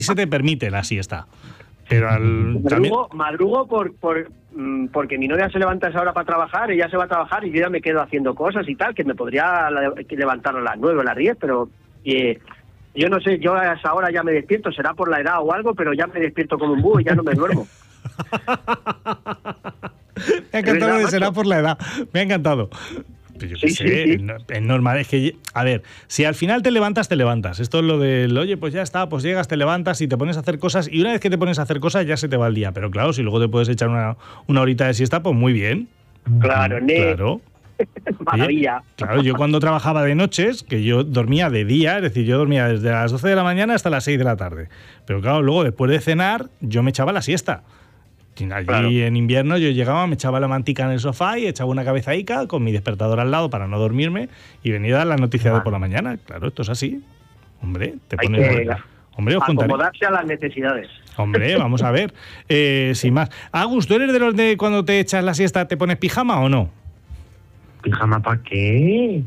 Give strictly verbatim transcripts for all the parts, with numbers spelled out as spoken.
se te permite la siesta. Pero al, madrugo, también... madrugo por, por, porque mi novia se levanta a esa hora para trabajar, ella se va a trabajar y yo ya me quedo haciendo cosas y tal, que me podría levantar a las nueve o a las diez, pero eh, yo no sé, yo a esa hora ya me despierto, será por la edad o algo, pero ya me despierto como un búho y ya no me duermo. Me ha encantado que será por la edad, me ha encantado. Yo qué sí, sé, sí, sí. Es normal, es que, a ver, si al final te levantas, te levantas. Esto es lo del, oye, pues ya está, pues llegas, te levantas y te pones a hacer cosas, y una vez que te pones a hacer cosas ya se te va el día. Pero claro, si luego te puedes echar una, una horita de siesta, pues muy bien. Claro, ne. Claro. Maravilla. Oye, claro, yo cuando trabajaba de noches, que yo dormía de día, es decir, yo dormía desde las doce de la mañana hasta las seis de la tarde. Pero claro, luego después de cenar, yo me echaba la siesta. Allí claro. En invierno yo llegaba, me echaba la mantica en el sofá y echaba una cabezaica con mi despertador al lado para no dormirme y venía a dar las noticias de por la mañana. Claro, esto es así. Hombre, te Hay pones... que Hombre, os contaré. acomodarse a las necesidades. Hombre, vamos a ver. Eh, sin más. Agus, ¿tú eres de los de cuando te echas la siesta te pones pijama o no? ¿Pijama para qué?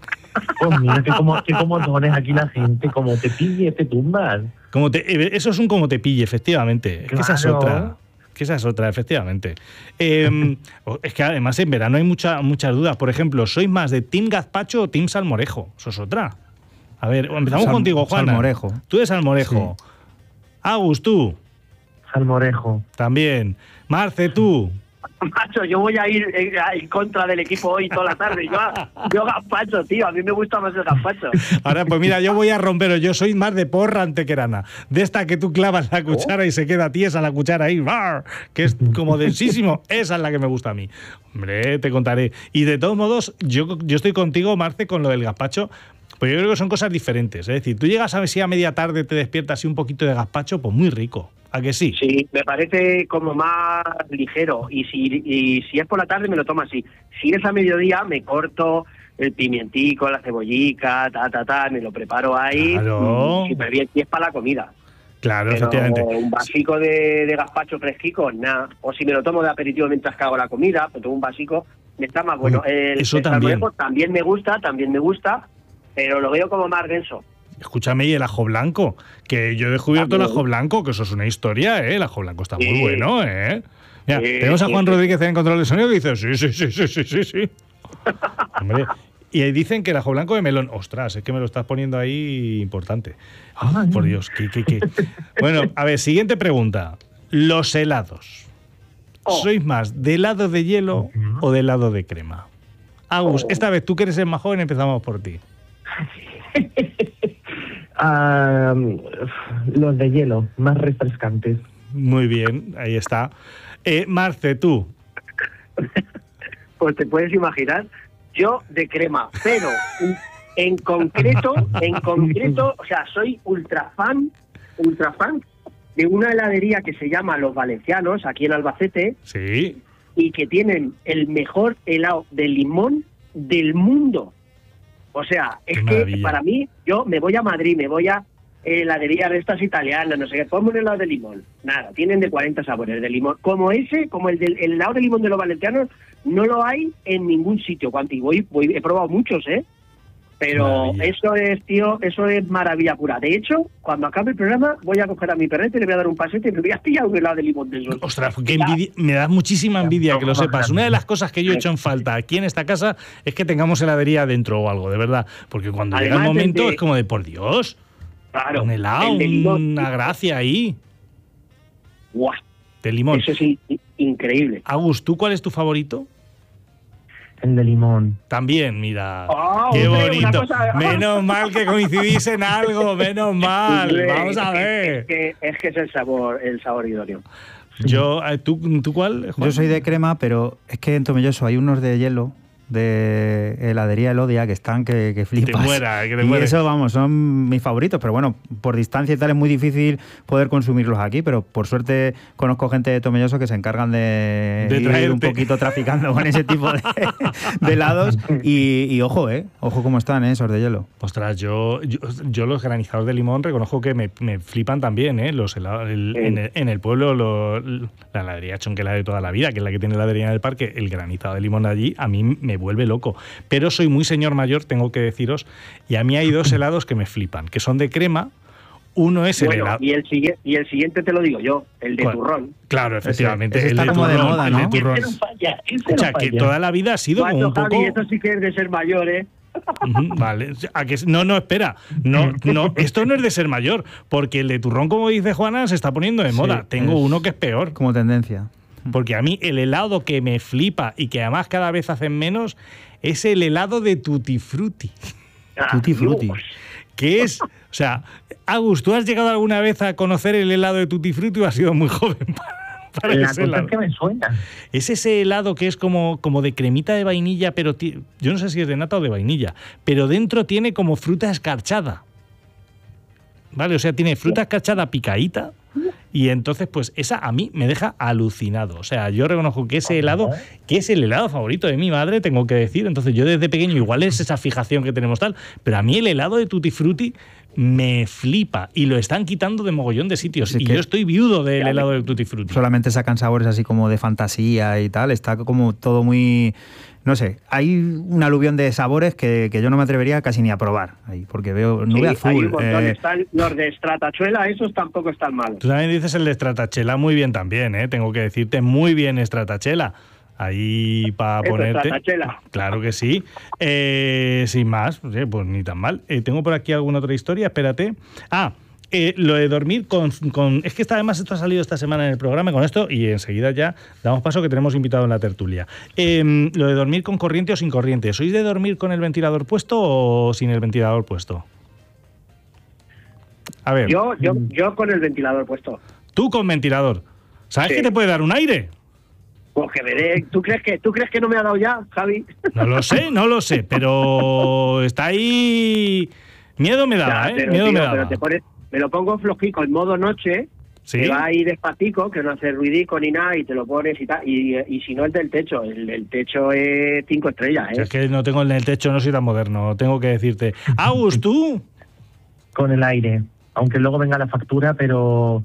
Pues mira que como, que como pones aquí la gente, como te pille, te tumbas. Como te, eso es un como te pille, efectivamente. Claro. Es que esa es otra. Que esa es otra, efectivamente. Eh, es que además en verano hay mucha, muchas dudas. Por ejemplo, ¿sois más de Team Gazpacho o Team Salmorejo? Eso es otra. A ver, empezamos Sal, contigo, Juan. Salmorejo. Tú eres Salmorejo. Sí. Agus, tú. Salmorejo. También. Marce, tú. Macho, yo voy a ir en contra del equipo hoy toda la tarde. Yo, yo gazpacho, tío. A mí me gusta más el gazpacho. Ahora, pues mira, yo voy a romper. Yo soy más de porra antequerana. De esta que tú clavas la cuchara oh. y se queda tiesa la cuchara ahí. ¡Bar! Que es como densísimo. Esa es la que me gusta a mí. Hombre, te contaré. Y de todos modos, yo, yo estoy contigo, Marce, con lo del gazpacho. Pues yo creo que son cosas diferentes. Es decir, tú llegas a ver si a media tarde te despiertas y un poquito de gazpacho, pues muy rico. ¿A que sí? Sí, me parece como más ligero. Y si, y si es por la tarde, me lo tomo así. Si es a mediodía, me corto el pimientico, la cebollica, ta, ta, ta, me lo preparo ahí. Claro. Súper bien. Y es para la comida. Claro, pero efectivamente. Un vasico de, de gazpacho fresquico, nada. O si me lo tomo de aperitivo mientras que hago la comida, pues tomo un vasico, me está más bueno. El, Eso el también. también me gusta, también me gusta, pero lo veo como más denso. Escúchame, y el ajo blanco, que yo he descubierto ¿También? el ajo blanco, que eso es una historia, ¿eh? El ajo blanco está sí. muy bueno, ¿eh? Mira, sí, tenemos a Juan sí, Rodríguez en control de sonido que dice, sí, sí, sí, sí, sí, sí, sí. Hombre, y ahí dicen que el ajo blanco de melón, ostras, es que me lo estás poniendo ahí importante. Oh, por Dios, ¿qué, qué, qué? Bueno, a ver, siguiente pregunta. Los helados. Oh. ¿Sois más de helado de hielo uh-huh. o de helado de crema? Agus, oh. esta vez tú que eres el más joven, empezamos por ti. Uh, los de hielo, más refrescantes. Muy bien, ahí está. Eh, Marce, tú. Pues te puedes imaginar, yo de crema, pero en concreto, en concreto, o sea, soy ultra fan, ultra fan de una heladería que se llama Los Valencianos, aquí en Albacete. Sí. Y que tienen el mejor helado de limón del mundo. O sea, es que para mí, yo me voy a Madrid, me voy a heladería de estas italianas, no sé qué, pongo un helado de limón. Nada, tienen de cuarenta sabores de limón. Como ese, como el del el helado de limón de los valencianos, no lo hay en ningún sitio. Cuando voy, voy, he probado muchos, ¿eh? Pero maravilla. Eso es, tío, eso es maravilla pura. De hecho, cuando acabe el programa, voy a coger a mi perrete y le voy a dar un pasete y me voy a pillar un helado de limón de esos. Ostras, qué envidia, me da muchísima envidia que lo sepas. Una de las cosas que yo he hecho en falta aquí en esta casa es que tengamos heladería dentro o algo, de verdad. Porque cuando Además, llega el momento de, es como de, por Dios, claro, un helado, una gracia ahí. ¡Guau! De limón. Eso es increíble. Agus, ¿tú cuál es tu favorito? El de limón. También, mira. Oh, ¡Qué hombre, bonito! Cosa... Menos mal que coincidís en algo, menos mal. Sí, Vamos a ver. Es que, es que es el sabor, el sabor idóneo. Yo, ¿tú, ¿tú cuál, Juan? Yo soy de crema, pero es que en Tomelloso hay unos de hielo de heladería Elodia que están que, que flipas. Te muera, que te y mueres. eso, vamos, son mis favoritos, pero bueno, por distancia y tal es muy difícil poder consumirlos aquí, pero por suerte conozco gente de Tomelloso que se encargan de, de ir traerte. un poquito traficando con ese tipo de, de helados y, y ojo, eh, ojo cómo están eh, esos de hielo. Ostras, yo, yo, yo los granizados de limón reconozco que me, me flipan también, ¿eh? Los helados, el, sí. en, el, en el pueblo, lo, la heladería Chonquela de toda la vida, que es la que tiene la heladería en el parque, el granizado de limón de allí, a mí me vuelve loco. Pero soy muy señor mayor, tengo que deciros, y a mí hay dos helados que me flipan, que son de crema. Uno es el Bueno, helado. y el, siguiente, y el siguiente te lo digo yo, el de ¿Cuál? turrón. Claro, efectivamente. Ese- ese el está de como de turrón, moda, el de ¿no? turrón. Ese no falla, ese O sea, no que falla. toda la vida ha sido como Cuando, un poco... Javi, eso sí que es de ser mayor, ¿eh? Ujú, vale. ¿A que, no, no, espera. No, no, esto no es de ser mayor, porque el de turrón, como dice Juana, se está poniendo de Sí, moda. Tengo es uno que es peor. Como tendencia. Porque a mí el helado que me flipa y que además cada vez hacen menos es el helado de Tutti Frutti. Tutti Frutti. Dios. Que es, o sea, Agus, ¿tú has llegado alguna vez a conocer el helado de Tutti Frutti o has sido muy joven para, para La ese cosa helado? es que me suena. Es ese helado que es como, como de cremita de vainilla, pero ti- yo no sé si es de nata o de vainilla, pero dentro tiene como fruta escarchada. ¿Vale? O sea, tiene fruta escarchada picadita y entonces, pues, esa a mí me deja alucinado. O sea, yo reconozco que ese helado, que es el helado favorito de mi madre, tengo que decir. Entonces, yo desde pequeño, igual es esa fijación que tenemos tal, pero a mí el helado de Tutti Frutti me flipa y lo están quitando de mogollón de sitios. Así y que- yo estoy viudo del helado de Tutti Frutti. Solamente sacan sabores así como de fantasía y tal. Está como todo muy... No sé, hay un aluvión de sabores que, que yo no me atrevería casi ni a probar. Ahí, porque veo nube Sí, hay azul. un montón. eh, Están los de Stratachuela, esos tampoco están malos. Tú también dices el de Stratachela muy bien también, ¿eh? Tengo que decirte muy bien Stratachela. Ahí para Eso, ponerte. Stratachela. Claro que sí. Eh, sin más, pues, eh, pues ni tan mal. Eh, tengo por aquí alguna otra historia, espérate. Ah, eh, lo de dormir con, con... Es que está, además esto ha salido esta semana en el programa con esto y enseguida ya damos paso que tenemos invitado en la tertulia. Eh, lo de dormir con corriente o sin corriente. ¿Sois de dormir con el ventilador puesto o sin el ventilador puesto? A ver, Yo, yo, yo con el ventilador puesto. tú con ventilador. ¿Sabes Sí. que te puede dar un aire? Pues que veré. ¿Tú crees que, ¿Tú crees que no me ha dado ya, Javi? No lo sé, no lo sé, pero está ahí... Miedo me daba, Ya, ¿eh? pero, Miedo tío, me pero daba. te pones, me lo pongo flojico en modo noche, ¿Sí? que va ahí despacito, que no hace ruidico ni nada, y te lo pones y tal. Y, y si no, el del techo. El del techo es cinco estrellas, Si ¿eh? es que no tengo en el techo, no soy tan moderno, tengo que decirte. Agus, ¿tú? Con el aire. Aunque luego venga la factura, pero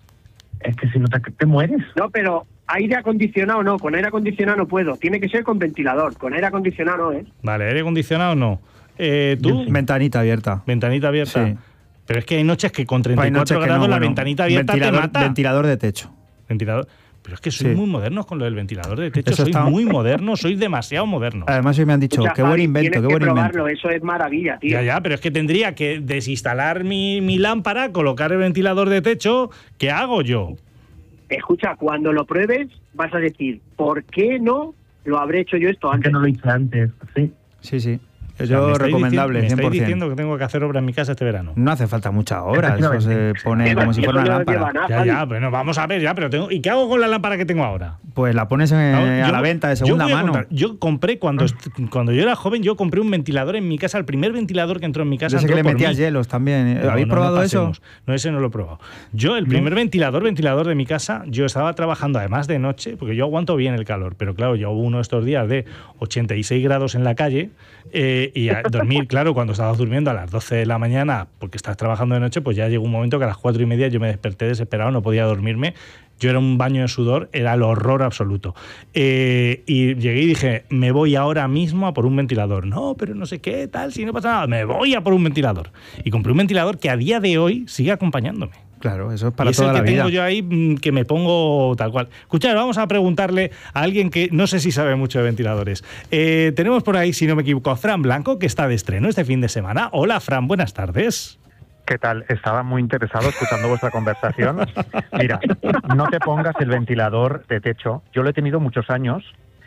es que si no te, te mueres. No, pero aire acondicionado no. Con aire acondicionado no puedo. Tiene que ser con ventilador. Con aire acondicionado no, ¿eh? Vale, ¿aire acondicionado no? Eh, ¿Tú? Ventanita abierta. Ventanita abierta. Sí. Pero es que hay noches que con treinta y Hay noches cuatro que grados no, la bueno, ventanita abierta ventilador, te mata. Ventilador de techo. Ventilador. Pero es que sois Sí. muy modernos con lo del ventilador de techo. Eso Sois está- muy modernos, sois demasiado modernos. Además hoy me han dicho, Escucha, qué buen Javi, invento, tienes qué que buen invento. probarlo. Eso es maravilla, tío. Ya, ya, pero es que tendría que desinstalar mi, mi lámpara, colocar el ventilador de techo. ¿Qué hago yo? Escucha, cuando lo pruebes, vas a decir, ¿por qué no lo habré hecho yo esto Aunque antes? no lo hice antes. Sí. Sí, sí. O sea, Yo me estáis recomendable, diciendo- me cien por estáis cien. diciendo que tengo que hacer obra en mi casa este verano. No hace falta mucha obra, eso se Efectivamente. pone Lleva- como si eso fuera una no lámpara. lleva nada, Ya, Javi. ya, bueno, vamos a ver, ya, pero tengo. ¿Y qué hago con la lámpara que tengo ahora? Pues la pones en- No, a yo- la venta de yo segunda voy a mano. contar. Yo compré cuando, est- cuando yo era joven, yo compré un ventilador en mi casa, el primer ventilador que entró en mi casa. Yo sé que entró le por metías mí. hielos también. No, ¿Habéis no, no probado eso? pasemos. No, ese no lo he probado. Yo, el primer ventilador, ventilador de mi casa, yo estaba trabajando además de noche, porque yo aguanto bien el calor, pero claro, yo hubo uno de estos días de ochenta y seis grados en la calle eh, y a dormir, claro, cuando estabas durmiendo a las doce de la mañana, porque estás trabajando de noche, pues ya llegó un momento que a las cuatro y media yo me desperté desesperado, no podía dormirme. Yo era un baño de sudor, era el horror absoluto. Eh, y llegué y dije, me voy ahora mismo a por un ventilador. No, pero no sé qué, tal, si no pasa nada, me voy a por un ventilador. Y compré un ventilador que a día de hoy sigue acompañándome. Claro, eso es para y es toda el la que vida. tengo yo ahí mm, que me pongo tal cual. Escuchad, vamos a preguntarle a alguien que no sé si sabe mucho de ventiladores. Eh, tenemos por ahí, si no me equivoco, a Fran Blanco, que está de estreno este fin de semana. Hola, Fran, buenas tardes. ¿Qué tal? Estaba muy interesado escuchando vuestra conversación. Mira, no te pongas el ventilador de techo. Yo lo he tenido muchos años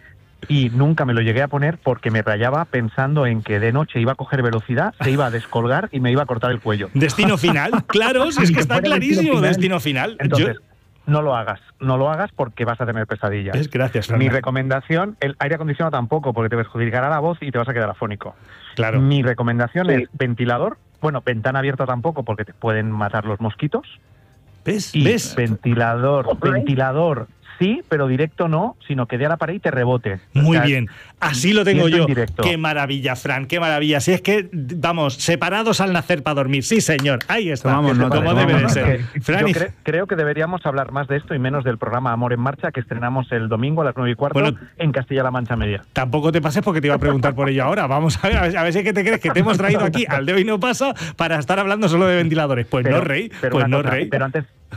y nunca me lo llegué a poner porque me rayaba pensando en que de noche iba a coger velocidad, se iba a descolgar y me iba a cortar el cuello. Destino final, claro, si es Ni que que está fuera destino clarísimo, final. destino final. Entonces, Yo- no lo hagas. No lo hagas porque vas a tener pesadillas. Es gracias, Fran. Mi recomendación, el aire acondicionado tampoco, porque te perjudicará la voz y te vas a quedar afónico. Claro. Mi recomendación Sí. es ventilador. Bueno, ventana abierta tampoco porque te pueden matar los mosquitos. ¿Ves? Y ¿Ves? ventilador, ventilador sí, pero directo no, sino que dé a la pared y te rebote. Muy o sea, bien, así lo tengo yo. Indirecto. Qué maravilla, Fran, qué maravilla. Si es que, vamos, separados al nacer para dormir. Sí, señor, ahí está, tomamos nota, como tomamos debe de nota. ser. Yo Fran, y... cre creo que deberíamos hablar más de esto y menos del programa Amor en Marcha, que estrenamos el domingo a las nueve y cuarto Bueno, en Castilla-La Mancha Media. Tampoco te pases porque te iba a preguntar por ello ahora. Vamos a ver, a ver, a ver si es que te crees que te hemos traído aquí al de hoy no pasa para estar hablando solo de ventiladores. Pues Pero, no, Rey, pero pues una no, cosa, Rey. Pero antes,